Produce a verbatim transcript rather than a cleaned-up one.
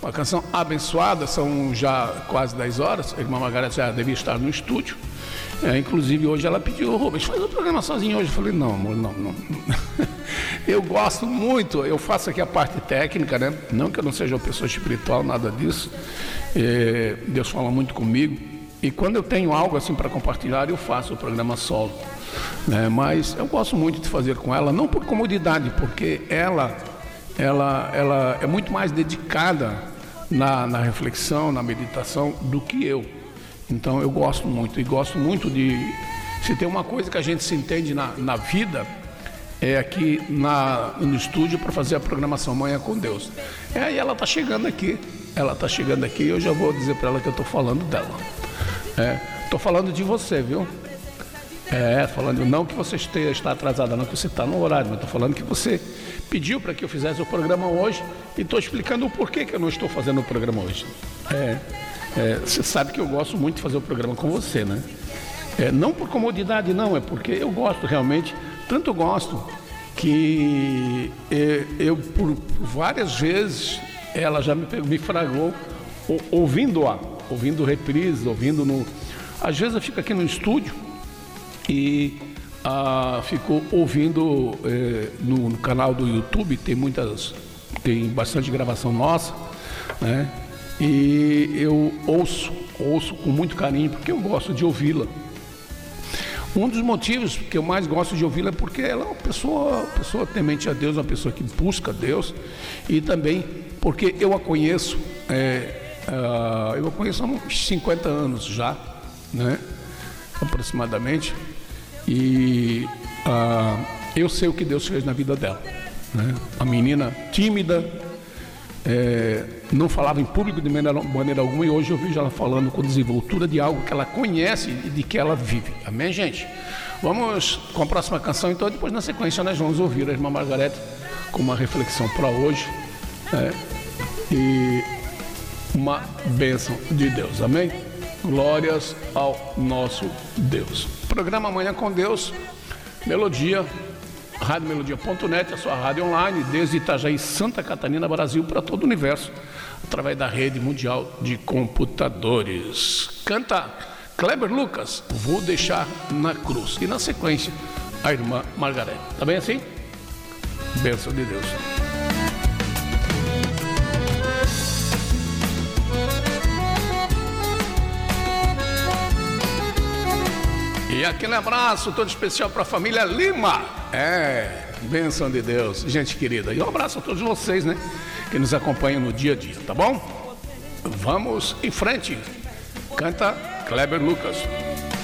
uma canção abençoada. São já quase dez horas, a irmã Margarete já devia estar no estúdio. É, inclusive hoje ela pediu: Rubens, faz o programa sozinho hoje. Eu falei: não, amor, não, não. Eu gosto muito, eu faço aqui a parte técnica, né? Não que eu não seja uma pessoa espiritual, nada disso. É, Deus fala muito comigo. E quando eu tenho algo assim para compartilhar, eu faço o programa solo, né? Mas eu gosto muito de fazer com ela, não por comodidade, porque ela, ela, ela é muito mais dedicada na, na reflexão, na meditação do que eu. Então eu gosto muito, e gosto muito de... Se tem uma coisa que a gente se entende na, na vida, é aqui na, no estúdio para fazer a programação Manhã com Deus. É, e ela está chegando aqui, ela está chegando aqui e eu já vou dizer para ela que eu estou falando dela. Estou é, falando de você, viu? É, falando, não que você esteja, está atrasada, não que você está no horário, mas estou falando que você pediu para que eu fizesse o programa hoje e estou explicando o porquê que eu não estou fazendo o programa hoje. É, é, você sabe que eu gosto muito de fazer o programa com você, né? É, não por comodidade, não, é porque eu gosto realmente, tanto gosto que é, eu, por, por várias vezes, ela já me, me fragou ouvindo-a, ouvindo reprise, ouvindo no... Às vezes eu fico aqui no estúdio e ah, fico ouvindo eh, no, no canal do YouTube, tem muitas, tem bastante gravação nossa, né? E eu ouço, ouço com muito carinho, porque eu gosto de ouvi-la. Um dos motivos que eu mais gosto de ouvi-la é porque ela é uma pessoa, pessoa temente a Deus, uma pessoa que busca Deus, e também porque eu a conheço, é, uh, eu a conheço há uns cinquenta anos já, né? Aproximadamente, e uh, eu sei o que Deus fez na vida dela, né? A menina tímida, é, não falava em público de maneira, maneira alguma, e hoje eu vejo ela falando com desenvoltura de algo que ela conhece e de que ela vive. Amém, gente? Vamos com a próxima canção, então. Depois, na sequência, nós vamos ouvir a irmã Margarete com uma reflexão para hoje, né? E uma bênção de Deus. Amém? Glórias ao nosso Deus. Programa Manhã com Deus, Melodia, rádio melodia ponto net, a sua rádio online, desde Itajaí, Santa Catarina, Brasil, para todo o universo, através da rede mundial de computadores. Canta Kleber Lucas, Vou Deixar na Cruz. E na sequência, a irmã Margarete. Tá bem assim? Bênção de Deus. E aquele abraço todo especial para a família Lima. É, bênção de Deus, gente querida. E um abraço a todos vocês, né, que nos acompanham no dia a dia, tá bom? Vamos em frente. Canta Kleber Lucas.